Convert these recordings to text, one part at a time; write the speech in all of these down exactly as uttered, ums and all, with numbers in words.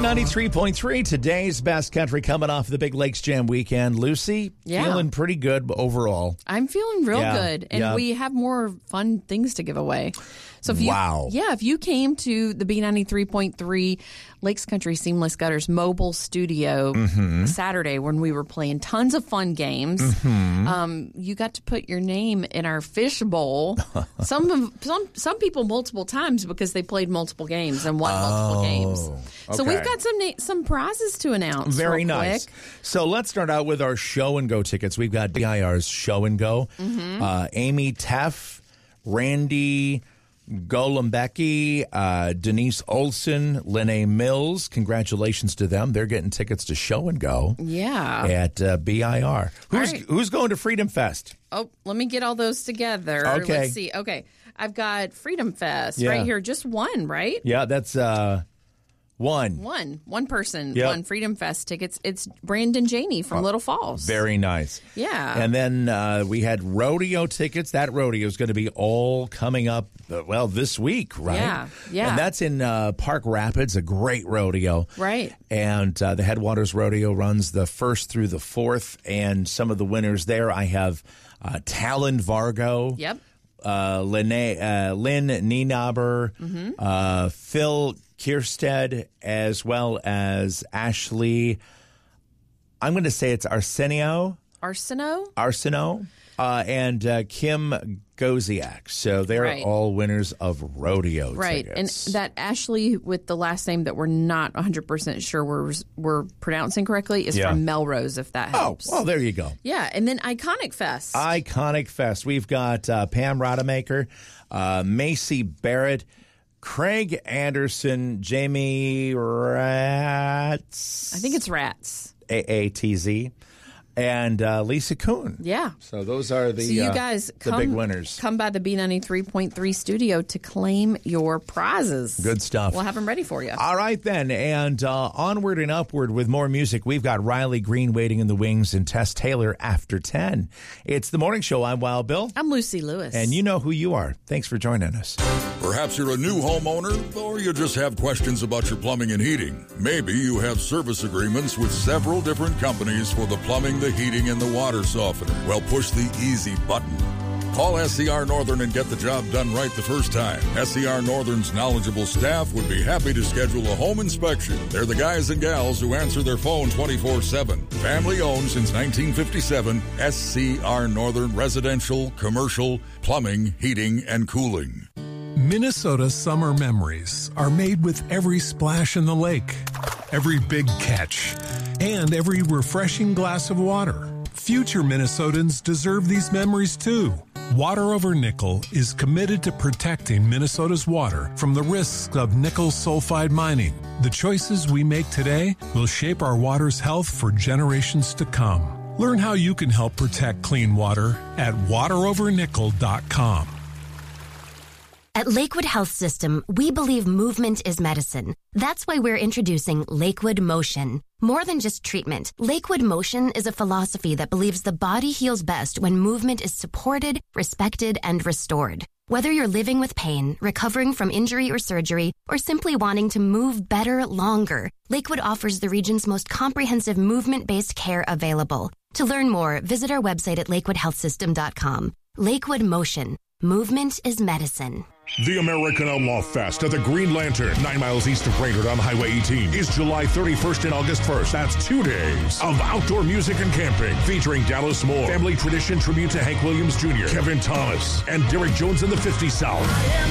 ninety-three point three, today's best country coming off the Big Lakes Jam weekend. Lucy, Yeah. feeling pretty good overall. I'm feeling real Yeah, good, and yeah. we have more fun things to give away. So if you, Wow. yeah, if you came to the B ninety-three point three Lakes Country Seamless Gutters mobile studio Mm-hmm. Saturday when we were playing tons of fun games, Mm-hmm. um, you got to put your name in our fish bowl. some of, some some people multiple times because they played multiple games and won multiple games. So okay. we've got some na- some prizes to announce. Very real nice. quick. So let's start out with our show and go tickets. We've got B I R's show and go. Mm-hmm. Uh, Amy Teff, Randy Golombecki, uh, Denise Olson, Lene Mills. Congratulations to them. They're getting tickets to show and go Yeah. at uh, B I R. Who's right. who's going to Freedom Fest? Oh, let me get all those together. Okay. Let's see. Okay. I've got Freedom Fest Yeah. right here. Just one, right? Yeah, that's uh, one. One. One person Yep. won Freedom Fest tickets. It's Brandon Janey from Little Falls. Very nice. Yeah. And then uh, we had rodeo tickets. That rodeo is going to be all coming up, uh, well, this week, right? Yeah, yeah. And that's in uh, Park Rapids, a great rodeo. Right. And uh, the Headwaters Rodeo runs the first through the fourth. And some of the winners there, I have uh, Talon Vargo. Yep. Uh, Lynn, uh, Lynn Nienaber, Mm-hmm. uh, Phil Kierstead, as well as Ashley. I'm going to say it's Arsenio, Arsenault? Arsenault, uh, and uh, Kim Goziak. So they're Right. all winners of rodeo Right. tickets. And that Ashley with the last name that we're not one hundred percent sure we're, we're pronouncing correctly is Yeah. from Melrose, if that oh, helps. well, there you go. Yeah. And then Iconic Fest. Iconic Fest. We've got uh, Pam Rodemaker, uh, Macy Barrett, Craig Anderson, Jamie Ratz. I think it's Rats. A A T Z, and uh, Lisa Kuhn. Yeah. So those are the So you uh, guys the come, big winners. come by the B ninety-three point three studio to claim your prizes. Good stuff. We'll have them ready for you. All right, then, and uh, onward and upward with more music. We've got Riley Green waiting in the wings and Tess Taylor after ten. It's the morning show. I'm Wild Bill, I'm Lucy Lewis. and you know who you are. Thanks for joining us. Perhaps you're a new homeowner, or you just have questions about your plumbing and heating. Maybe you have service agreements with several different companies for the plumbing, the heating, and the water softener. Well, push the easy button. Call S C R Northern and get the job done right the first time. S C R Northern's knowledgeable staff would be happy to schedule a home inspection. They're the guys and gals who answer their phone twenty-four seven. Family owned since nineteen fifty-seven, S C R Northern Residential, Commercial, Plumbing, Heating, and Cooling. Minnesota summer memories are made with every splash in the lake, every big catch, and every refreshing glass of water. Future Minnesotans deserve these memories too. Water Over Nickel is committed to protecting Minnesota's water from the risks of nickel sulfide mining. The choices we make today will shape our water's health for generations to come. Learn how you can help protect clean water at water over nickel dot com. At Lakewood Health System, we believe movement is medicine. That's why we're introducing Lakewood Motion. More than just treatment, Lakewood Motion is a philosophy that believes the body heals best when movement is supported, respected, and restored. Whether you're living with pain, recovering from injury or surgery, or simply wanting to move better longer, Lakewood offers the region's most comprehensive movement-based care available. To learn more, visit our website at lakewood health system dot com. Lakewood Motion. Movement is medicine. The American Outlaw Fest at the Green Lantern, nine miles east of Brainerd on Highway eighteen, is July thirty-first and August first. That's two days of outdoor music and camping, featuring Dallas Moore, Family Tradition tribute to Hank Williams Junior, Kevin Thomas, and Derek Jones and the fifty South.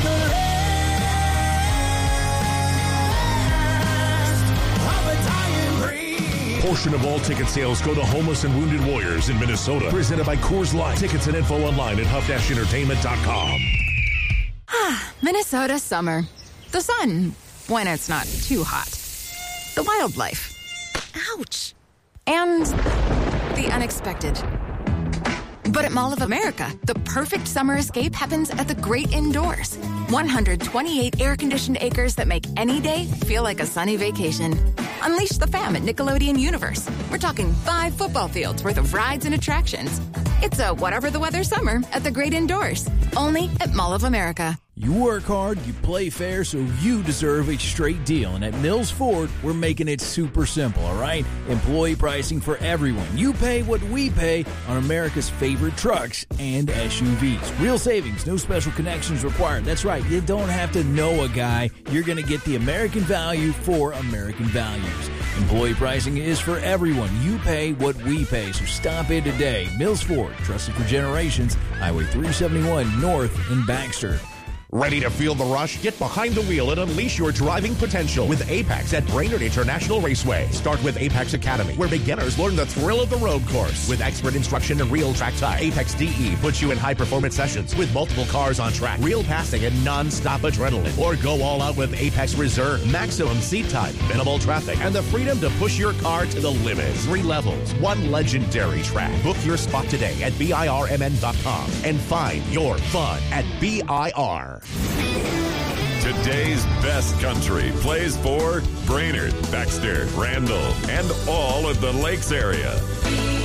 Portion of all ticket sales go to homeless and wounded warriors in Minnesota. Presented by Coors Light. Tickets and info online at huff dash entertainment dot com. Minnesota summer. The sun, when it's not too hot. The wildlife. Ouch. And the unexpected. But at Mall of America, the perfect summer escape happens at the great indoors. one hundred twenty-eight air-conditioned acres that make any day feel like a sunny vacation. Unleash the fam at Nickelodeon Universe. We're talking five football fields worth of rides and attractions. It's a whatever the weather summer at the great indoors. Only at Mall of America. You work hard, you play fair, so you deserve a straight deal. And at Mills Ford, we're making it super simple, all right? Employee pricing for everyone. You pay what we pay on America's favorite trucks and S U Vs. Real savings, no special connections required. That's right, you don't have to know a guy. You're going to get the American value for American values. Employee pricing is for everyone. You pay what we pay, so stop in today. Mills Ford, trusted for generations, Highway three seventy-one North in Baxter. Ready to feel the rush? Get behind the wheel and unleash your driving potential with Apex at Brainerd International Raceway. Start with Apex Academy, where beginners learn the thrill of the road course. With expert instruction and real track time, Apex D E puts you in high-performance sessions with multiple cars on track, real passing, and non-stop adrenaline. Or go all out with Apex Reserve. Maximum seat time, minimal traffic, and the freedom to push your car to the limit. Three levels, one legendary track. Book your spot today at B I R M N dot com and find your fun at B I R. Today's best country plays for Brainerd, Baxter, Randall, and all of the Lakes area.